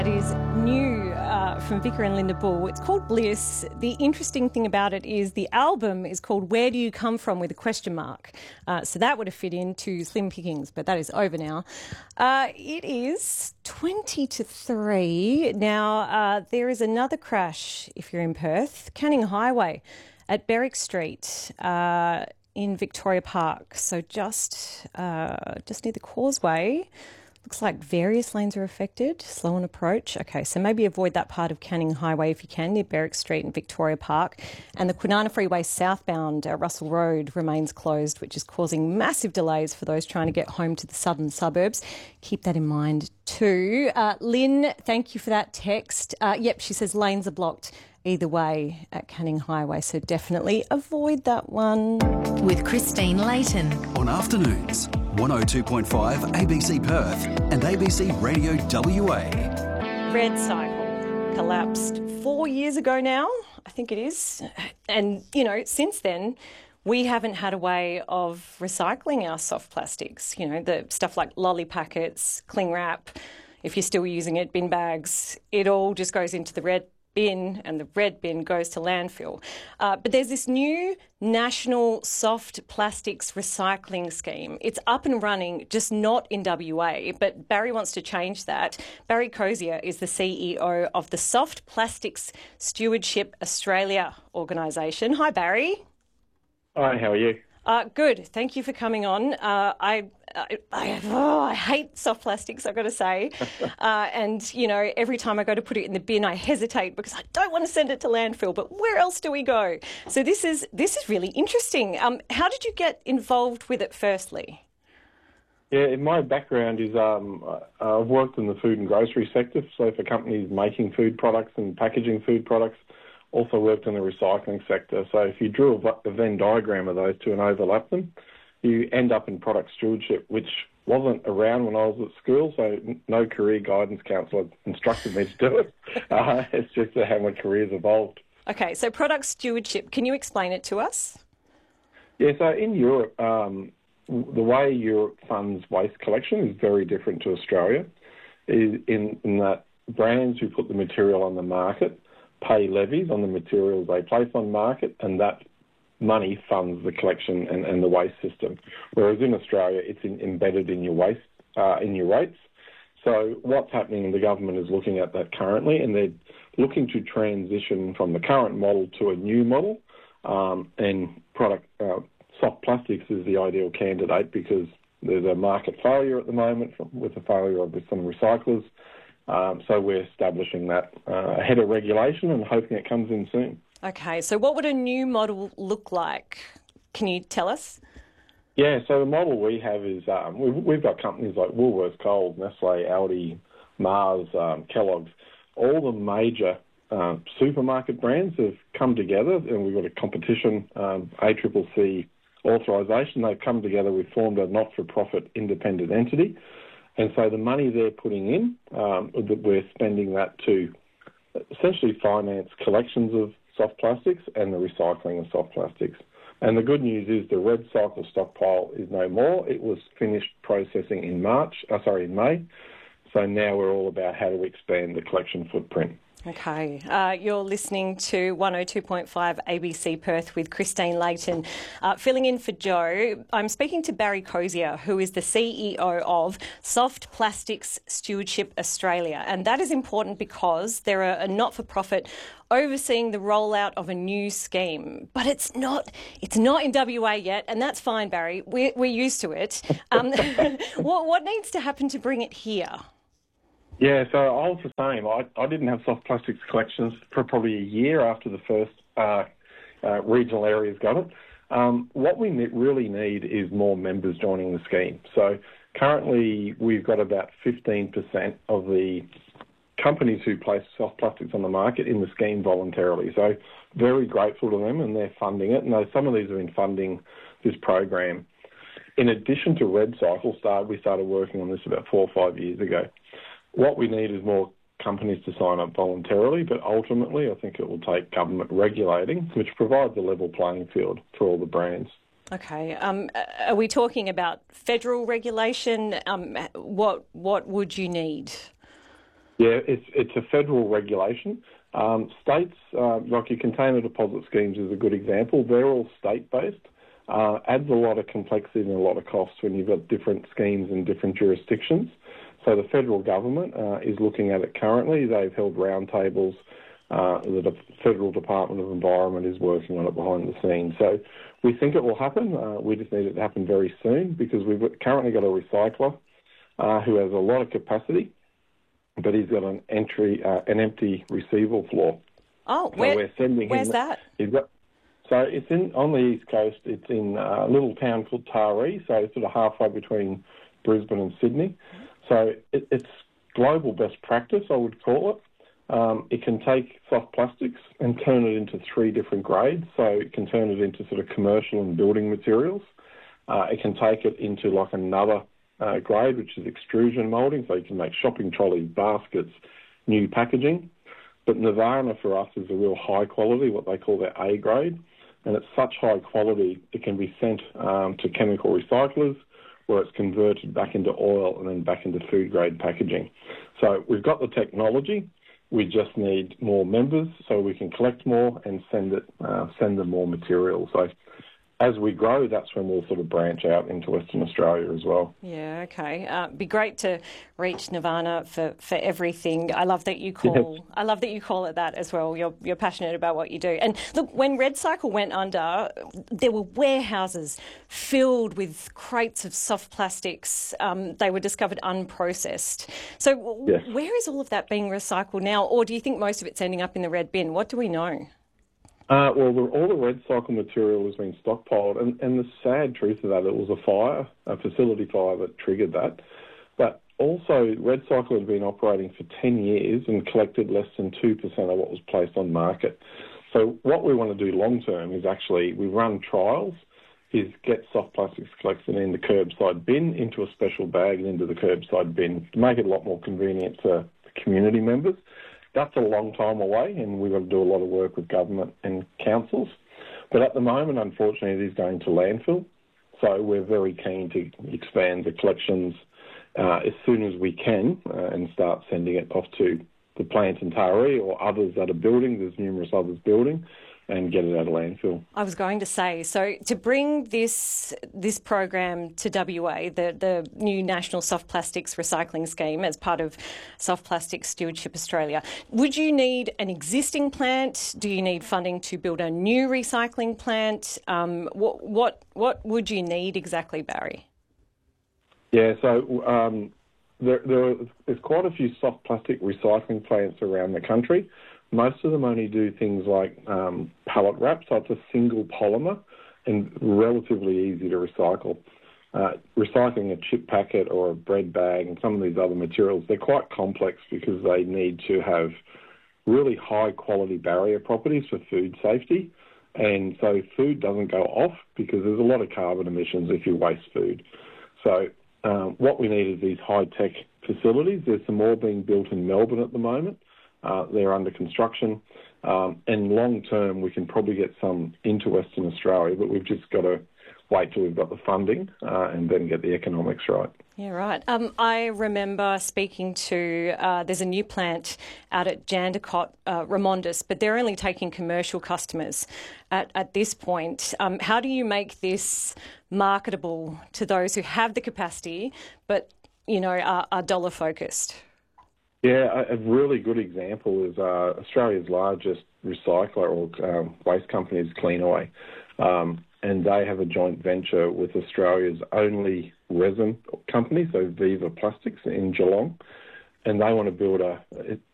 It is new from Vicar and Linda Bull. It's called Bliss. The interesting thing about it is the album is called Where Do You Come From with a question mark. So that would have fit into Slim Pickings, but that is over now. It is 20 to 3. Now, there is another crash if you're in Perth. Canning Highway at Berwick Street in Victoria Park. So just near the causeway. Looks like various lanes are affected, slow on approach. Okay, so maybe avoid that part of Canning Highway if you can, near Berwick Street and Victoria Park. And the Kwinana Freeway southbound Russell Road remains closed, which is causing massive delays for those trying to get home to the southern suburbs. Keep that in mind too. Lynn, thank you for that text. Yep, she says lanes are blocked either way at Canning Highway, so definitely avoid that one. With Christine Layton. On afternoons, 102.5 ABC Perth and ABC Radio WA. Red Cycle collapsed 4 years ago now, I think it is. And, you know, since then, we haven't had a way of recycling our soft plastics. You know, the stuff like lolly packets, cling wrap, if you're still using it, bin bags, it all just goes into the red bin, and the red bin goes to landfill. But there's this new national soft plastics recycling scheme. It's up and running, just not in WA, but Barry wants to change that. Barry Crozier is the CEO of the Soft Plastics Stewardship Australia organisation. Hi, Barry. Hi, how are you? Good. Thank you for coming on. I hate soft plastics, I've got to say. And, you know, every time I go to put it in the bin, I hesitate because I don't want to send it to landfill. But where else do we go? So this is really interesting. How did you get involved with it firstly? Yeah, my background is I've worked in the food and grocery sector, so for companies making food products and packaging food products. Also worked in the recycling sector. So if you drew a Venn diagram of those two and overlap them, you end up in product stewardship, which wasn't around when I was at school, so no career guidance counsellor instructed me to do it. It's just how my career's evolved. Okay, so product stewardship, can you explain it to us? Yeah, so in Europe, the way Europe funds waste collection is very different to Australia, in that brands who put the material on the market pay levies on the materials they place on market, and that money funds the collection and the waste system. Whereas in Australia, it's embedded in your waste, in your rates. So what's happening, the government is looking at that currently, and they're looking to transition from the current model to a new model. And soft plastics is the ideal candidate because there's a market failure at the moment with the failure of some recyclers. So we're establishing that ahead of regulation and hoping it comes in soon. Okay, so what would a new model look like? Can you tell us? Yeah, so the model we have is we've got companies like Woolworths, Coles, Nestle, Aldi, Mars, Kellogg's. All the major supermarket brands have come together, and we've got a competition, ACCC authorisation. They've come together, we've formed a not-for-profit independent entity. And so the money they're putting in, we're spending that to essentially finance collections of soft plastics and the recycling of soft plastics. And the good news is the red cycle stockpile is no more. It was finished processing in May. So now we're all about how to expand the collection footprint. Okay, you're listening to 102.5 ABC Perth with Christine Layton. Filling in for Joe, I'm speaking to Barry Crozier, who is the CEO of Soft Plastics Stewardship Australia. And that is important because they're a not-for-profit overseeing the rollout of a new scheme. But it's not in WA yet, and that's fine, Barry. We're used to it. What needs to happen to bring it here? Yeah, so I was the same. I didn't have soft plastics collections for probably a year after the first regional areas got it. What we really need is more members joining the scheme. So currently we've got about 15% of the companies who place soft plastics on the market in the scheme voluntarily. So very grateful to them, and they're funding it. And some of these have been funding this program. In addition to Red Cycle, we started working on this about 4 or 5 years ago. What we need is more companies to sign up voluntarily, but ultimately I think it will take government regulating, which provides a level playing field for all the brands. Okay. Are we talking about federal regulation? What would you need? Yeah, it's a federal regulation. States, like your container deposit schemes is a good example. They're all state-based. Adds a lot of complexity and a lot of costs when you've got different schemes in different jurisdictions. So the federal government is looking at it currently. They've held roundtables. The Federal Department of Environment is working on it behind the scenes. So we think it will happen. We just need it to happen very soon because we've currently got a recycler who has a lot of capacity, but he's got an empty receival floor. Oh, so we're sending where's him, that? So it's on the East Coast. It's in a little town called Taree, so it's sort of halfway between Brisbane and Sydney. So it's global best practice, I would call it. It can take soft plastics and turn it into 3 different grades. So it can turn it into sort of commercial and building materials. It can take it into like another grade, which is extrusion moulding. So you can make shopping trolleys, baskets, new packaging. But Nirvana for us is a real high quality, what they call their A grade. And it's such high quality, it can be sent to chemical recyclers where it's converted back into oil and then back into food grade packaging. So we've got the technology. We just need more members so we can collect more and send them more material. So as we grow, that's when we'll sort of branch out into Western Australia as well. Yeah, okay. It'd be great to reach Nirvana for everything. I love that you call. I love that you call it that as well. You're passionate about what you do. And look, when RedCycle went under, there were warehouses filled with crates of soft plastics. They were discovered unprocessed. So where is all of that being recycled now, or do you think most of it's ending up in the red bin? What do we know? Well, all the RedCycle material has been stockpiled, and the sad truth of that, it was a facility fire that triggered that. But also, RedCycle had been operating for 10 years and collected less than 2% of what was placed on market. So what we want to do long term is actually, we run trials, is get soft plastics collected in the curbside bin into a special bag and into the curbside bin to make it a lot more convenient for the community members. That's a long time away, and we've got to do a lot of work with government and councils. But at the moment, unfortunately, it is going to landfill. So we're very keen to expand the collections as soon as we can and start sending it off to the plant in Taree or others that are building. There's numerous others building, and get it out of landfill. I was going to say, so to bring this program to WA, the new National Soft Plastics Recycling Scheme as part of Soft Plastics Stewardship Australia, would you need an existing plant? Do you need funding to build a new recycling plant? What would you need exactly, Barry? Yeah, so there's quite a few soft plastic recycling plants around the country. Most of them only do things like pallet wrap, so it's a single polymer and relatively easy to recycle. Recycling a chip packet or a bread bag and some of these other materials, they're quite complex because they need to have really high quality barrier properties for food safety. And so food doesn't go off because there's a lot of carbon emissions if you waste food. So what we need is these high-tech facilities. There's some more being built in Melbourne at the moment. They're under construction, and long term we can probably get some into Western Australia, but we've just got to wait till we've got the funding and then get the economics right. Yeah, right. I remember speaking to, there's a new plant out at Jandakot, Remondis, but they're only taking commercial customers at this point. How do you make this marketable to those who have the capacity but, are dollar focused? Yeah, a really good example is Australia's largest recycler or waste company is Cleanaway, and they have a joint venture with Australia's only resin company, so Viva Plastics in Geelong, and they want to build